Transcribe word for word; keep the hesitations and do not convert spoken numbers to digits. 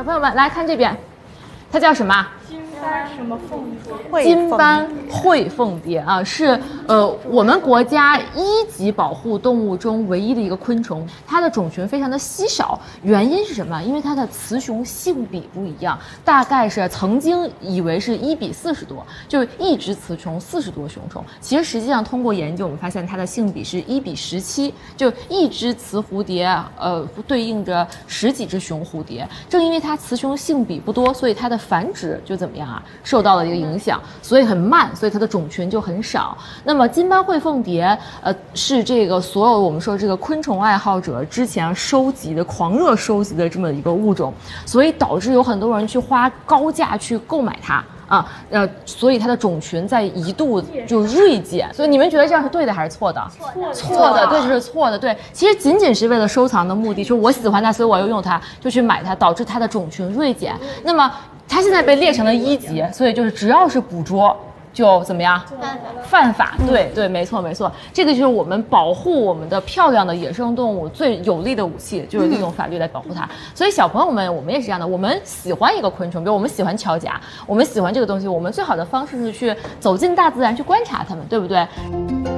朋友们来看这边，它叫什么？ 金斑什么凤蝶？ 金斑喙凤蝶啊，是呃我们国家一级保护动物中唯一的一个昆虫，它的种群非常的稀少，原因是什么？因为它的雌雄性比不一样，大概是曾经以为是一比四十多，就是一只雌虫四十多雄虫，其实实际上通过研究我们发现它的性比是一比十七，就一只雌蝴蝶呃对应着十几只雄蝴蝶，正因为它雌雄性比不多，所以它的繁殖就怎么样啊？受到了一个影响，所以很慢，所以它的种群就很少。那么金斑喙凤蝶，呃，是这个所有我们说这个昆虫爱好者之前收集的狂热收集的这么一个物种，所以导致有很多人去花高价去购买它。啊，呃，所以它的种群在一度就锐减，所以你们觉得这样是对的还是错的？ 错的， 错的，对，这是错的，对。其实仅仅是为了收藏的目的，就是我喜欢它，所以我要用它，就去买它，导致它的种群锐减。那么它现在被列成了一级，所以就是只要是捕捉。就怎么样？犯法，对对，没错没错，这个就是我们保护我们的漂亮的野生动物最有力的武器，就是利用法律来保护它。所以小朋友们，我们也是这样的，我们喜欢一个昆虫，比如我们喜欢锹甲，我们喜欢这个东西，我们最好的方式是去走进大自然，去观察它们，对不对？